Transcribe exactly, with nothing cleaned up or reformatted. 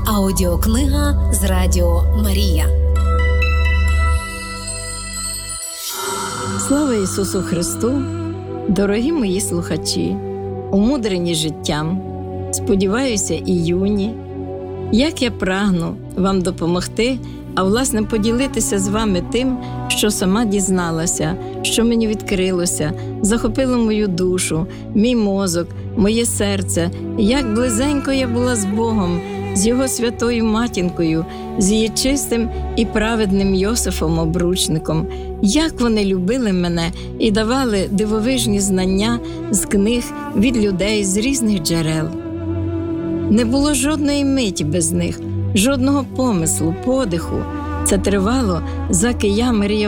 Аудіокнига з Радіо Марія. Слава Ісусу Христу! Дорогі мої слухачі, умудрені життям, сподіваюся, і юні, як я прагну вам допомогти, а власне поділитися з вами тим, що сама дізналася, що мені відкрилося, захопило мою душу, мій мозок, моє серце, як близенько я була з Богом, з Його святою матінкою, з її чистим і праведним Йосифом Обручником, як вони любили мене і давали дивовижні знання з книг від людей з різних джерел. Не було жодної миті без них, жодного помислу, подиху. Це тривало, заки я, Марія